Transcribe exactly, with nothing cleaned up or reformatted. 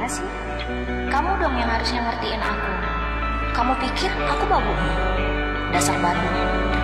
gimana sih? Kamu dong yang harusnya ngertiin aku. Kamu pikir aku babu? Dasar Bandung.